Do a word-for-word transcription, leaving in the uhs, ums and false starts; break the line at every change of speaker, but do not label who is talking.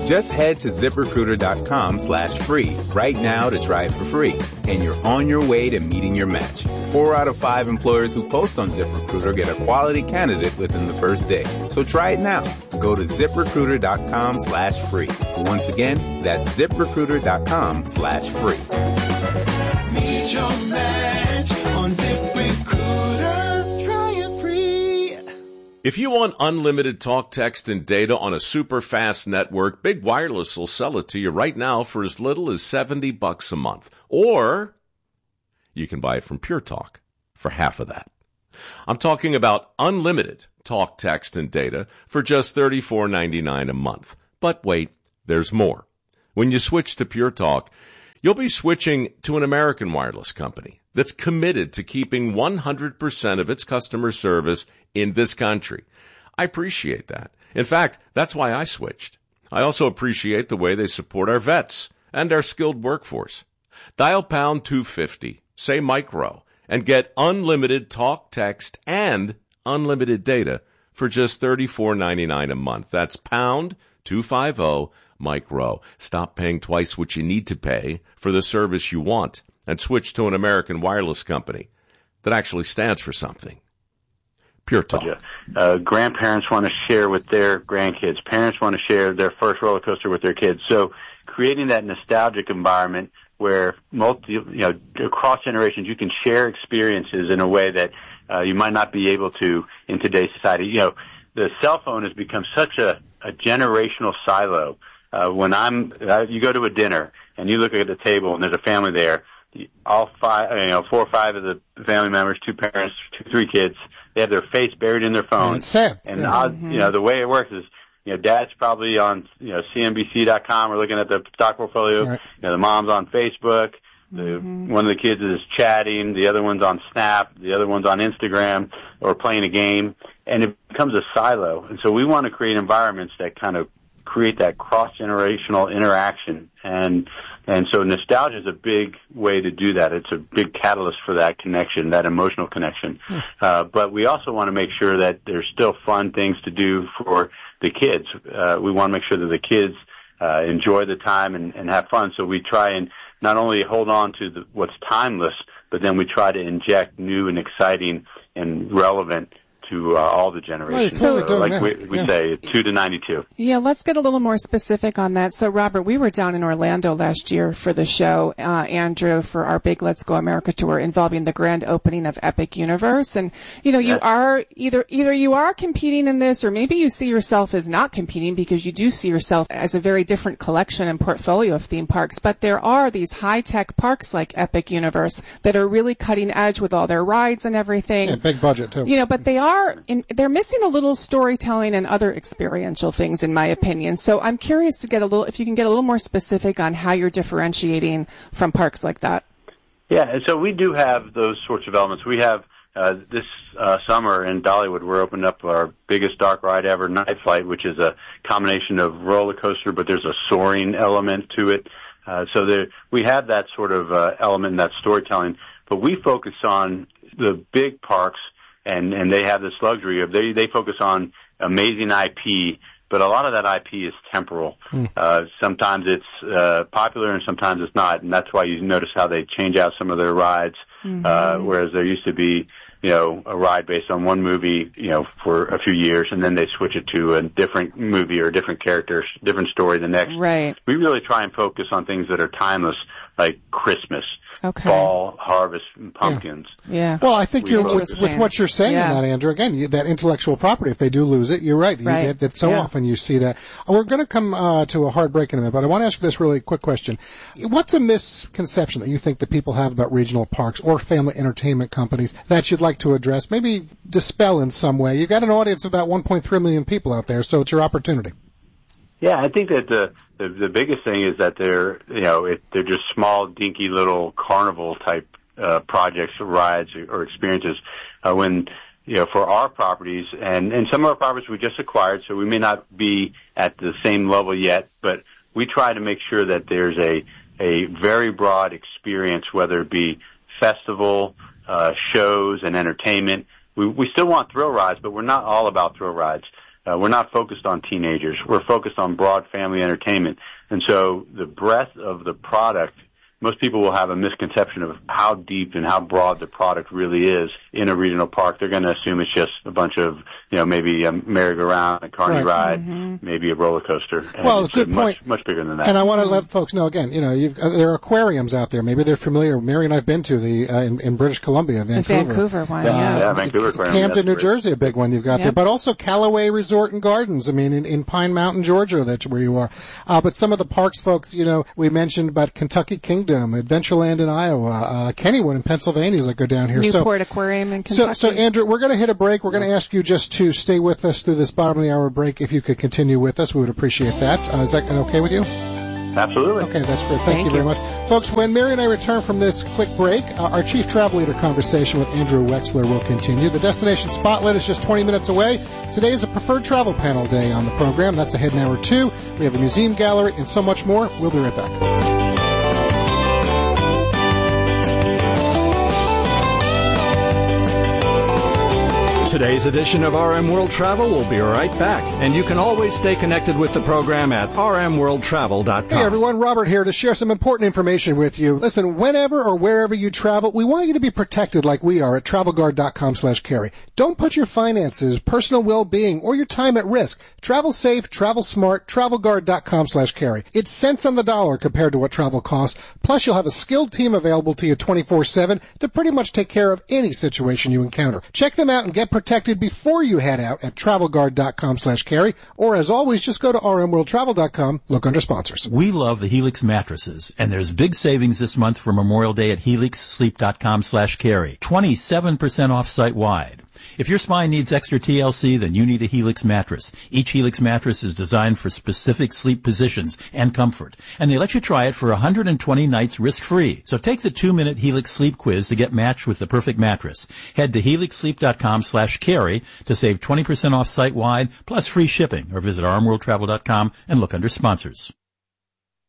Just head to ZipRecruiter.com slash free right now to try it for free. And you're on your way to meeting your match. Four out of five employers who post on ZipRecruiter get a quality candidate within the first day. So try it now. Go to ZipRecruiter.com slash free. Once again, that's ZipRecruiter.com slash free.
Meet your match on ZipRecruiter. Try it free.
If you want unlimited talk, text, and data on a super fast network, Big Wireless will sell it to you right now for as little as seventy bucks a month. Or you can buy it from Pure Talk for half of that. I'm talking about unlimited talk, text, and data for just thirty-four ninety-nine a month. But wait, there's more. When you switch to Pure Talk, you'll be switching to an American wireless company that's committed to keeping one hundred percent of its customer service in this country. I appreciate that. In fact, that's why I switched. I also appreciate the way they support our vets and our skilled workforce. Dial pound two fifty, say micro, and get unlimited talk, text, and unlimited data for just thirty-four ninety-nine a month. That's pound two fifty, micro. Stop paying twice what you need to pay for the service you want and switch to an American wireless company that actually stands for something. Pure Talk.
Uh, grandparents want to share with their grandkids. Parents want to share their first roller coaster with their kids. So creating that nostalgic environment where multi, you know, across generations you can share experiences in a way that uh, you might not be able to in today's society. You know, the cell phone has become such a, a generational silo. Uh, when I'm, uh, you go to a dinner and you look at the table and there's a family there, all five, you know, four or five of the family members, two parents, two, three kids, they have their face buried in their phone.
And it's sad.
And
yeah.
odd, you know, the way it works is, you know, dad's probably on, you know, C N B C dot com or looking at the stock portfolio.
Right.
You know, the mom's on Facebook. The, mm-hmm. One of the kids is chatting. The other one's on Snap. The other one's on Instagram or playing a game. And it becomes a silo. And so we want to create environments that kind of create that cross-generational interaction. And and so nostalgia is a big way to do that. It's a big catalyst for that connection, that emotional connection. Hmm. Uh, but we also want to make sure that there's still fun things to do for the kids. Uh, we want to make sure that the kids uh, enjoy the time and, and have fun. So we try and not only hold on to the, what's timeless, but then we try to inject new and exciting and relevant to uh, all the generations.
Right, so,
so like
that.
we, we
yeah.
say, two to ninety-two.
Yeah, let's get a little more specific on that. So, Robert, we were down in Orlando last year for the show, uh, Andrew, for our big Let's Go America tour involving the grand opening of Epic Universe. And, you know, you
yes.
are either, either you are competing in this or maybe you see yourself as not competing because you do see yourself as a very different collection and portfolio of theme parks. But there are these high-tech parks like Epic Universe that are really cutting edge with all their rides and everything.
Yeah, big budget, too.
You know, but they are In, they're missing a little storytelling and other experiential things, in my opinion. So I'm curious to get a little, if you can get a little more specific on how you're differentiating from parks like that.
Yeah, and so we do have those sorts of elements. We have uh, this uh, summer in Dollywood, we're opening up our biggest dark ride ever, Night Flight, which is a combination of roller coaster, but there's a soaring element to it. Uh, so there, we have that sort of uh, element in that storytelling, but we focus on the big parks. And, and they have this luxury of, they, they focus on amazing I P, but a lot of that I P is temporal. Mm. Uh, sometimes it's, uh, popular and sometimes it's not. And that's why you notice how they change out some of their rides, mm-hmm. uh, whereas there used to be, you know, a ride based on one movie, you know, for a few years, and then they switch it to a different movie or a different character, different story the next.
Right.
We really try and focus on things that are timeless, like Christmas.
Okay.
Fall, harvest, and pumpkins.
Yeah. yeah.
Well, I think you're with, with what you're saying
yeah.
on that, Andrew. Again, you, that intellectual property. If they do lose it, you're right. You
right.
get that so
yeah.
often. You see that. We're going to come uh, to a hard break in a minute, but I want to ask you this really quick question: what's a misconception that you think that people have about regional parks or family entertainment companies that you'd like to address? Maybe dispel in some way. You got an audience of about one point three million people out there, so it's your opportunity.
Yeah, I think that the the, the biggest thing is that they're you know it, they're just small, dinky little carnival type uh, projects, rides, or experiences. Uh, when you know for our properties and and some of our properties we just acquired, so we may not be at the same level yet, but we try to make sure that there's a a very broad experience, whether it be festival, uh, shows, and entertainment. We we still want thrill rides, but we're not all about thrill rides. uh, we're not focused on teenagers. We're focused on broad family entertainment. And so the breadth of the product, most people will have a misconception of how deep and how broad the product really is in a regional park. They're going to assume it's just a bunch of, you know, maybe a merry-go-round, a carny
Right.
ride,
Mm-hmm.
maybe a roller coaster. And
Well,
it's
good
much,
point.
much bigger than that.
And I want to let folks know again, you know, you've, uh, there are aquariums out there. Maybe they're familiar. Mary and I've been to the uh, in, in British Columbia,
The
Vancouver.
Vancouver one,
Uh,
yeah.
Yeah, Vancouver Aquarium,
Camden,
yeah,
New
great.
Jersey, a big one you've got there,
Yep.
but also Callaway Resort and Gardens. I mean, in, in Pine Mountain, Georgia, that's where you are. Uh, but some of the parks, folks, you know, we mentioned about Kentucky Kingdom, Adventureland in Iowa, uh, Kennywood in Pennsylvania as I go down here.
Newport
so,
Aquarium in
so,
Kentucky.
so Andrew, we're going to hit a break. We're going to ask you just to stay with us through this bottom of the hour break. If you could continue with us, we would appreciate that. Uh, is that okay with you?
Absolutely.
Okay, that's great. Thank,
Thank
you very
you.
much. Folks, when Mary and I return from this quick break, uh, our Chief Travel Leader conversation with Andrew Wexler will continue. The Destination Spotlight is just twenty minutes away. Today is a Preferred Travel Panel Day on the program. That's ahead in hour two. We have a museum gallery and so much more. We'll be right back.
Today's edition of R M World Travel will be right back, and you can always stay connected with the program at r m world travel dot com.
Hey everyone, Robert here to share some important information with you. Listen, whenever or wherever you travel, we want you to be protected like we are at travel guard dot com slash carry. Don't put your finances, personal well-being, or your time at risk. Travel safe, travel smart, travel guard dot com slash carry. It's cents on the dollar compared to what travel costs. Plus, you'll have a skilled team available to you twenty-four seven to pretty much take care of any situation you encounter. Check them out and get protected before you head out at travel guard dot com slash carry. Or as always, just go to r m world travel dot com, look under sponsors.
We love the Helix mattresses, and there's big savings this month for Memorial Day at helix sleep dot com slash carry. twenty-seven percent off site-wide. If your spine needs extra T L C, then you need a Helix mattress. Each Helix mattress is designed for specific sleep positions and comfort, and they let you try it for one hundred twenty nights risk-free. So take the two-minute Helix sleep quiz to get matched with the perfect mattress. Head to helix sleep dot com slash carry to save twenty percent off site-wide, plus free shipping, or visit r m world travel dot com and look under sponsors.